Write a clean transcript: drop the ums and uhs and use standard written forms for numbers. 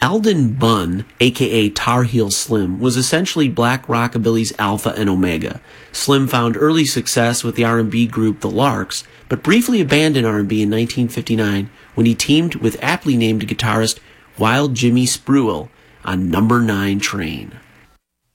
Eldon Bunn, aka Tar Heel Slim, was essentially black rockabilly's alpha and omega. Slim found early success with the R&B group The Larks, but briefly abandoned R&B in 1959 when he teamed with aptly named guitarist Wild Jimmy Spruill on Number 9 Train.